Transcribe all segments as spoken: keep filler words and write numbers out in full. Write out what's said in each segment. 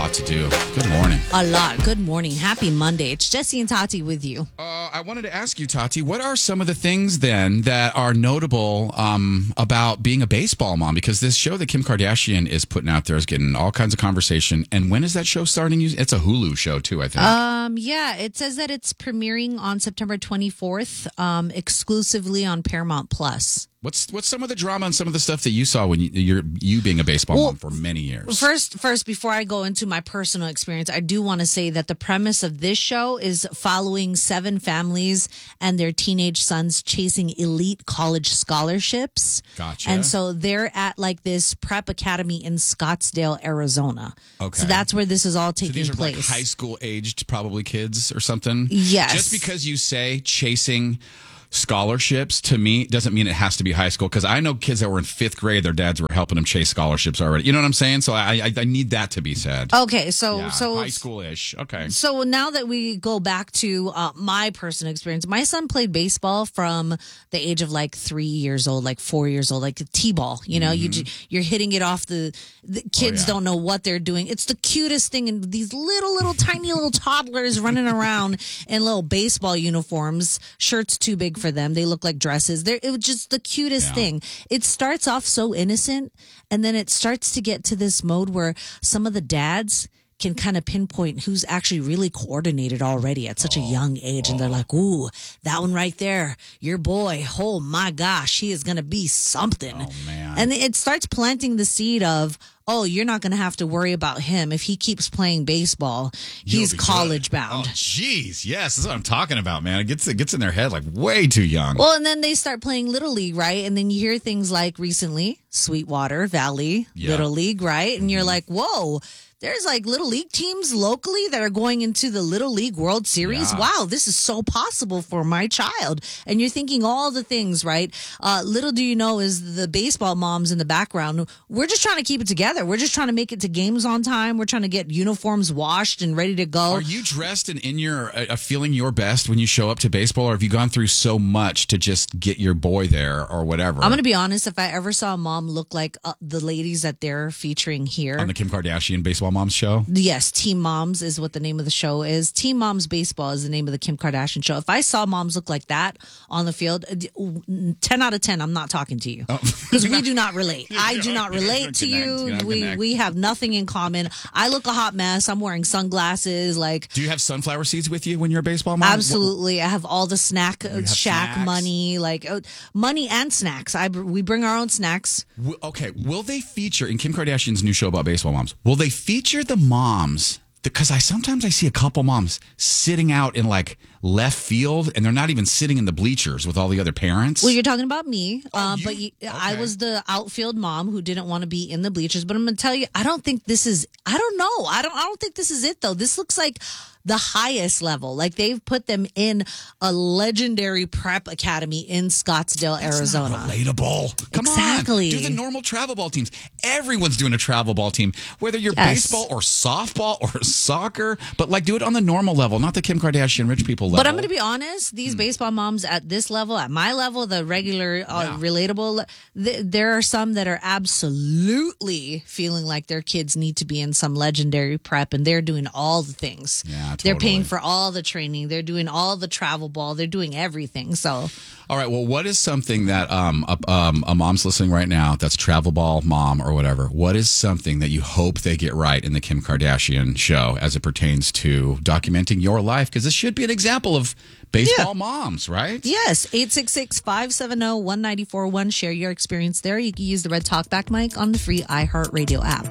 lot to do. Good morning. A lot. Good morning. Happy Monday. It's Jesse and Tati with you. Uh, I wanted to ask you, Tati, what are some of the things then that are notable um, about being a baseball mom? Because this show that Kim Kardashian is putting out there is getting all kinds of conversation. And when is that show starting? It's a Hulu show too, I think. Um, yeah, it says that it's premiering on September twenty-fourth, um, exclusively on Paramount Plus. What's what's some of the drama and some of the stuff that you saw when you, you're you being a baseball well, mom for many years? First, first, before I go into my personal experience, I do want to say that the premise of this show is following seven families and their teenage sons chasing elite college scholarships. Gotcha. And so they're at like this prep academy in Scottsdale, Arizona. Okay. So that's where this is all taking so these are place. Like high school aged, probably kids or something. Yes. Just because you say chasing scholarships to me doesn't mean it has to be high school, because I know kids that were in fifth grade, their dads were helping them chase scholarships already. You know what I'm saying? So I I, I need that to be said. Okay, so yeah, so high school-ish. Okay. So now that we go back to uh, my personal experience, my son played baseball from the age of like three years old, like four years old, like a t-ball. You know, mm-hmm. you you're hitting it off the, the kids oh, yeah. don't know what they're doing. It's the cutest thing, and these little little tiny little toddlers running around in little baseball uniforms, shirts too big for them. They look like dresses. They're, it was just the cutest yeah. thing. It starts off so innocent, and then it starts to get to this mode where some of the dads can kind of pinpoint who's actually really coordinated already at such oh, a young age. Oh. And they're like, ooh, that one right there, your boy, oh my gosh, he is going to be something. Oh, man. And it starts planting the seed of, oh, you're not going to have to worry about him. If he keeps playing baseball, he's college good. bound. Oh, jeez. Yes, that's what I'm talking about, man. It gets, it gets in their head like way too young. Well, and then they start playing Little League, right? And then you hear things like recently, Sweetwater Valley, yeah. Little League, right? And mm-hmm. you're like, whoa. There's like Little League teams locally that are going into the Little League World Series. Yeah. Wow, this is so possible for my child. And you're thinking all the things, right? Uh, little do you know is the baseball moms in the background. We're just trying to keep it together. We're just trying to make it to games on time. We're trying to get uniforms washed and ready to go. Are you dressed and in your uh, feeling your best when you show up to baseball, or have you gone through so much to just get your boy there or whatever? I'm going to be honest. If I ever saw a mom look like uh, the ladies that they're featuring here on the Kim Kardashian baseball Moms show? Yes, Team Moms is what the name of the show is. Team Moms Baseball is the name of the Kim Kardashian show. If I saw moms look like that on the field, ten out of ten, I'm not talking to you. Because oh. we do not relate. I do not relate to you. We we have nothing in common. I look a hot mess. I'm wearing sunglasses. Like, do you have sunflower seeds with you when you're a baseball mom? Absolutely. I have all the snack uh, shack snacks? money, like uh, money and snacks. I we bring our own snacks. Okay, will they feature in Kim Kardashian's new show about baseball moms? Will they feature the moms? Because I sometimes I see a couple moms sitting out in like left field, and they're not even sitting in the bleachers with all the other parents. Well, you're talking about me, oh, uh, you? but you, okay. I was the outfield mom who didn't want to be in the bleachers. But I'm going to tell you, I don't think this is. I don't know. I don't. I don't think this is it though. This looks like the highest level. Like they've put them in a legendary prep academy in Scottsdale, That's Arizona. Not relatable. Come exactly. on. Do the normal travel ball teams. Everyone's doing a travel ball team, whether you're yes. baseball or softball or soccer. But like, do it on the normal level, not the Kim Kardashian rich people level. But I'm going to be honest. These hmm. baseball moms at this level, at my level, the regular, uh, yeah. relatable, th- there are some that are absolutely feeling like their kids need to be in some legendary prep, and they're doing all the things. Yeah. Totally. They're paying for all the training. They're doing all the travel ball. They're doing everything. So, all right. Well, what is something that um, a, um, a mom's listening right now that's travel ball mom or whatever? What is something that you hope they get right in the Kim Kardashian show as it pertains to documenting your life? Because this should be an example of baseball yeah. moms, right? Yes. eight six six, five seven zero, one nine four one. Share your experience there. You can use the Red Talkback mic on the free iHeartRadio app.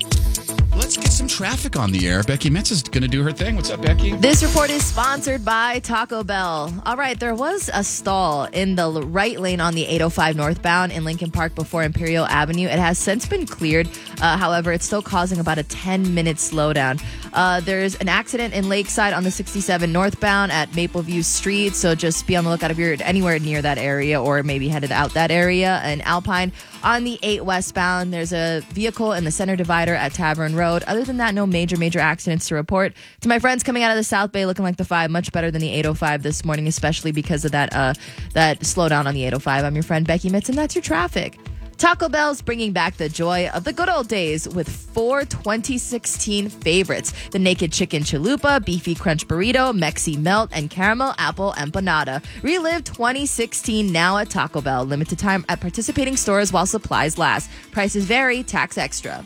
Let's get some traffic on the air. Becky Mitz is going to do her thing. What's up, Becky? This report is sponsored by Taco Bell. All right, there was a stall in the right lane on the eight oh five northbound in Lincoln Park before Imperial Avenue. It has since been cleared. Uh, however, it's still causing about a ten-minute slowdown. Uh, there's an accident in Lakeside on the sixty-seven northbound at Mapleview Street, so just be on the lookout if you're anywhere near that area or maybe headed out that area. And Alpine on the eight westbound, there's a vehicle in the center divider at Tavern Road. Other than that, no major, major accidents to report. To my friends coming out of the South Bay looking like the five, much better than the eight oh five this morning, especially because of that uh, that slowdown on the eight oh five. I'm your friend Becky Mitz, and that's your traffic. Taco Bell's bringing back the joy of the good old days with four twenty sixteen favorites. The Naked Chicken Chalupa, Beefy Crunch Burrito, Mexi Melt, and Caramel Apple Empanada. Relive twenty sixteen now at Taco Bell. Limited time at participating stores while supplies last. Prices vary, tax extra.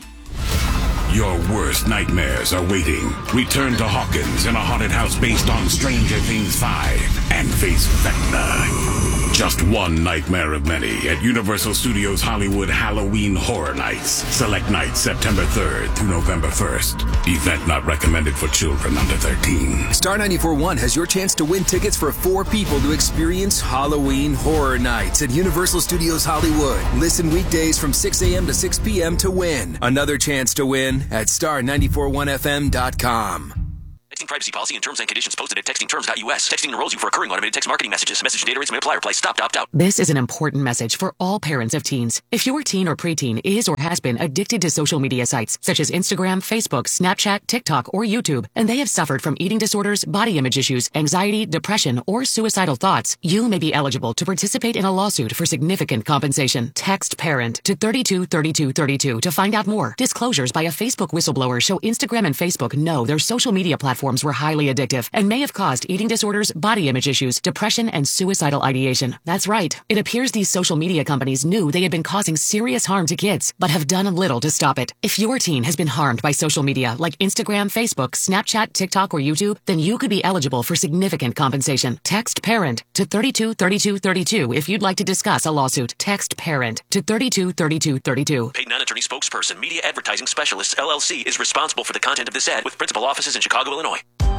Your worst nightmares are waiting. Return to Hawkins in a haunted house based on Stranger Things five and face Vecna. Just one nightmare of many at Universal Studios Hollywood Halloween Horror Nights. Select nights September third through November first. Event not recommended for children under thirteen. Star ninety-four point one has your chance to win tickets for four people to experience Halloween Horror Nights at Universal Studios Hollywood. Listen weekdays from six a.m. to six p.m. to win. Another chance to win at star nine four one f m dot com. Texting privacy policy and terms and conditions posted at texting terms dot u s. Texting enrolls you for recurring automated text marketing messages. Message data rates may apply. Reply stop to opt out. This is an important message for all parents of teens. If your teen or preteen is or has been addicted to social media sites such as Instagram, Facebook, Snapchat, TikTok, or YouTube, and they have suffered from eating disorders, body image issues, anxiety, depression, or suicidal thoughts, you may be eligible to participate in a lawsuit for significant compensation. Text PARENT to thirty-two thirty-two thirty-two to find out more. Disclosures by a Facebook whistleblower show Instagram and Facebook know their social media platforms were highly addictive and may have caused eating disorders, body image issues, depression, and suicidal ideation. That's right. It appears these social media companies knew they had been causing serious harm to kids, but have done little to stop it. If your teen has been harmed by social media like Instagram, Facebook, Snapchat, TikTok, or YouTube, then you could be eligible for significant compensation. Text PARENT to thirty-two thirty-two thirty-two if you'd like to discuss a lawsuit. Text PARENT to thirty-two thirty-two thirty-two. Paid non-attorney spokesperson, Media Advertising Specialists, L L C, is responsible for the content of this ad with principal offices in Chicago, Illinois.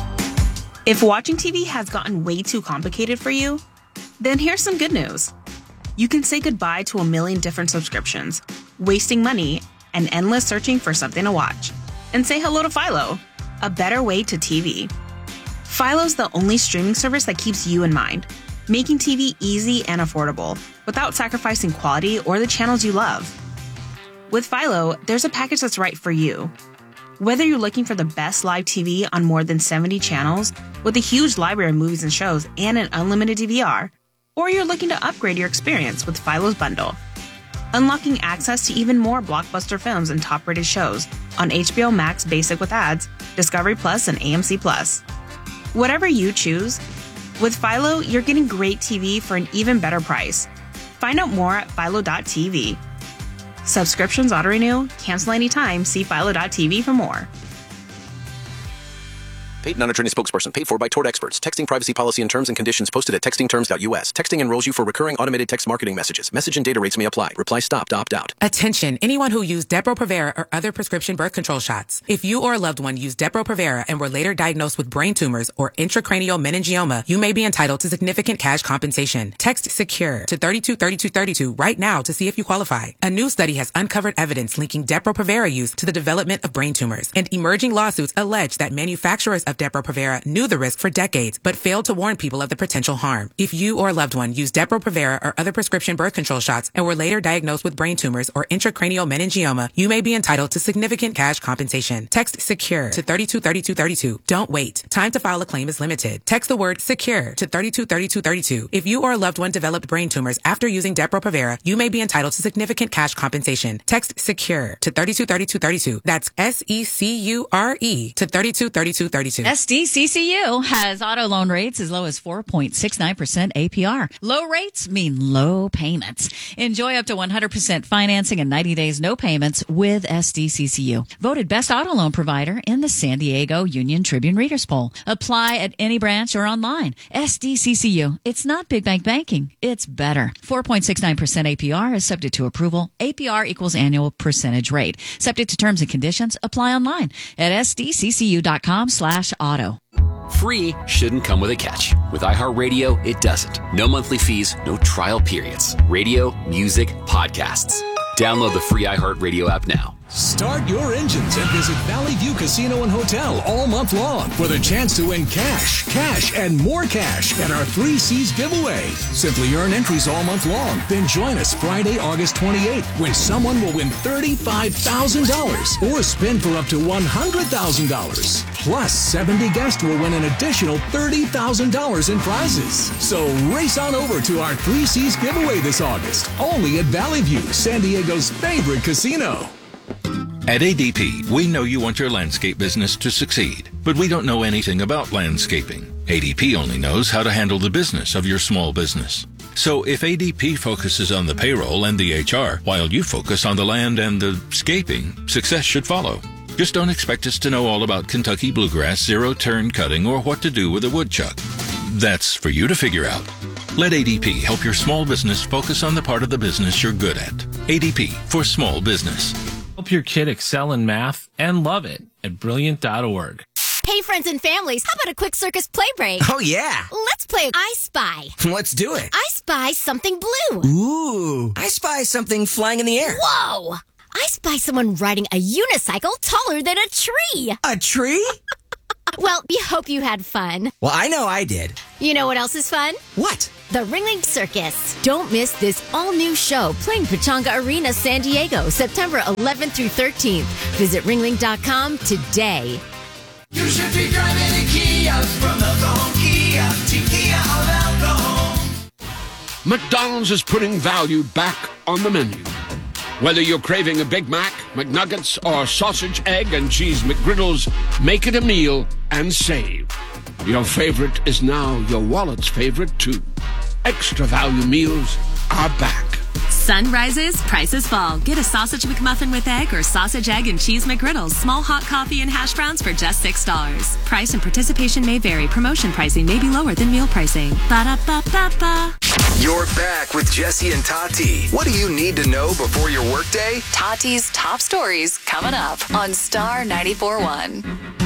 If watching T V has gotten way too complicated for you, then here's some good news. You can say goodbye to a million different subscriptions, wasting money, and endless searching for something to watch. And say hello to Philo, a better way to T V. Philo's the only streaming service that keeps you in mind, making T V easy and affordable without sacrificing quality or the channels you love. With Philo, there's a package that's right for you. Whether you're looking for the best live T V on more than seventy channels with a huge library of movies and shows and an unlimited D V R, or you're looking to upgrade your experience with Philo's bundle, unlocking access to even more blockbuster films and top-rated shows on H B O Max Basic with ads, Discovery Plus, and A M C Plus. Whatever you choose, with Philo, you're getting great T V for an even better price. Find out more at philo dot t v. Subscriptions auto-renew, cancel anytime, see philo dot t v for more. Paid non-attorney spokesperson paid for by Tort Experts. Texting privacy policy and terms and conditions posted at texting terms dot u s. Texting enrolls you for recurring automated text marketing messages. Message and data rates may apply. Reply stop to opt out. Attention, anyone who used Depo-Provera or other prescription birth control shots. If you or a loved one used Depo-Provera and were later diagnosed with brain tumors or intracranial meningioma, you may be entitled to significant cash compensation. Text SECURE to thirty-two thirty-two thirty-two right now to see if you qualify. A new study has uncovered evidence linking Depo-Provera use to the development of brain tumors, and emerging lawsuits allege that manufacturers of Depo-Provera knew the risk for decades, but failed to warn people of the potential harm. If you or a loved one used Depo-Provera or other prescription birth control shots and were later diagnosed with brain tumors or intracranial meningioma, you may be entitled to significant cash compensation. Text SECURE to thirty-two thirty-two thirty-two. Don't wait. Time to file a claim is limited. Text the word SECURE to thirty-two thirty-two thirty-two. If you or a loved one developed brain tumors after using Depo-Provera, you may be entitled to significant cash compensation. Text SECURE to thirty-two thirty-two thirty-two. That's S E C U R E to thirty-two thirty-two thirty-two. S D C C U has auto loan rates as low as four point six nine percent A P R. Low rates mean low payments. Enjoy up to one hundred percent financing and ninety days no payments with S D C C U. Voted best auto loan provider in the San Diego Union Tribune Readers Poll. Apply at any branch or online. S D C C U. It's not big bank banking. It's better. four point six nine percent A P R is subject to approval. A P R equals annual percentage rate. Subject to terms and conditions. Apply online at S D C C U dot com slash auto. Free shouldn't come with a catch. With iHeartRadio, it doesn't. No monthly fees, no trial periods. Radio, music, podcasts. Download the free iHeartRadio app now. Start your engines and visit Valley View Casino and Hotel all month long for the chance to win cash, cash, and more cash at our Three C's giveaway. Simply earn entries all month long. Then join us Friday, August twenty-eighth, when someone will win thirty-five thousand dollars or spin for up to one hundred thousand dollars. Plus, seventy guests will win an additional thirty thousand dollars in prizes. So race on over to our Three C's giveaway this August, only at Valley View, San Diego's favorite casino. At A D P, we know you want your landscape business to succeed, but we don't know anything about landscaping. A D P only knows how to handle the business of your small business. So if A D P focuses on the payroll and the H R, while you focus on the land and the scaping, success should follow. Just don't expect us to know all about Kentucky bluegrass, zero-turn cutting, or what to do with a woodchuck. That's for you to figure out. Let A D P help your small business focus on the part of the business you're good at. A D P for small business. Help your kid excel in math and love it at brilliant dot org. Hey, friends and families, how about a quick circus play break? Oh, yeah. Let's play I Spy. Let's do it. I spy something blue. Ooh. I spy something flying in the air. Whoa. I spy someone riding a unicycle taller than a tree. A tree? Well, we hope you had fun. Well, I know I did. You know what else is fun? What? The Ringling Circus. Don't miss this all-new show playing Pechanga Arena, San Diego, September eleventh through thirteenth. Visit ringling dot com today. You should be driving a Kia from alcohol Kia to Kia of alcohol. McDonald's is putting value back on the menu. Whether you're craving a Big Mac, McNuggets, or sausage, egg, and cheese McGriddles, make it a meal and save. Your favorite is now your wallet's favorite, too. Extra value meals are back. Sun rises, prices fall. Get a sausage McMuffin with egg or sausage, egg, and cheese McGriddles. Small hot coffee and hash browns for just six dollars. Price and participation may vary. Promotion pricing may be lower than meal pricing. Ba-da-ba-ba-ba. You're back with Jesse and Tati. What do you need to know before your workday? Tati's top stories coming up on Star ninety-four point one.